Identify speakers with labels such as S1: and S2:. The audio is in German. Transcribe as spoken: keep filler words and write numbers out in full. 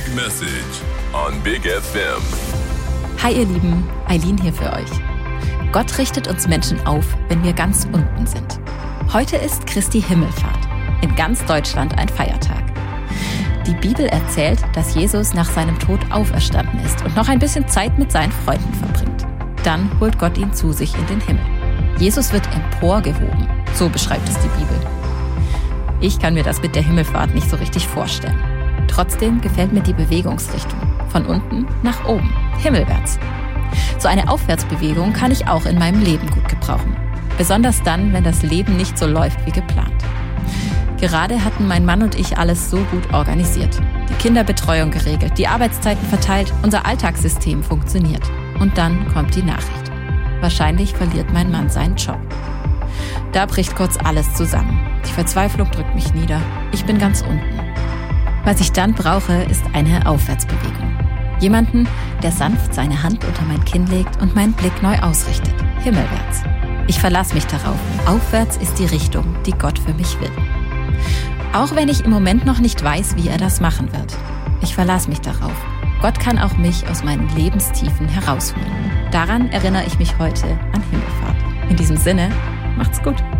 S1: message on Big F M.
S2: Hi ihr Lieben, Eileen hier für euch. Gott richtet uns Menschen auf, wenn wir ganz unten sind. Heute ist Christi Himmelfahrt. In ganz Deutschland ein Feiertag. Die Bibel erzählt, dass Jesus nach seinem Tod auferstanden ist und noch ein bisschen Zeit mit seinen Freunden verbringt. Dann holt Gott ihn zu sich in den Himmel. Jesus wird emporgehoben, so beschreibt es die Bibel. Ich kann mir das mit der Himmelfahrt nicht so richtig vorstellen. Trotzdem gefällt mir die Bewegungsrichtung. Von unten nach oben, himmelwärts. So eine Aufwärtsbewegung kann ich auch in meinem Leben gut gebrauchen. Besonders dann, wenn das Leben nicht so läuft wie geplant. Gerade hatten mein Mann und ich alles so gut organisiert. Die Kinderbetreuung geregelt, die Arbeitszeiten verteilt, unser Alltagssystem funktioniert. Und dann kommt die Nachricht. Wahrscheinlich verliert mein Mann seinen Job. Da bricht kurz alles zusammen. Die Verzweiflung drückt mich nieder. Ich bin ganz unten. Was ich dann brauche, ist eine Aufwärtsbewegung. Jemanden, der sanft seine Hand unter mein Kinn legt und meinen Blick neu ausrichtet. Himmelwärts. Ich verlasse mich darauf. Aufwärts ist die Richtung, die Gott für mich will. Auch wenn ich im Moment noch nicht weiß, wie er das machen wird. Ich verlasse mich darauf. Gott kann auch mich aus meinen Lebenstiefen herausholen. Daran erinnere ich mich heute an Himmelfahrt. In diesem Sinne, macht's gut.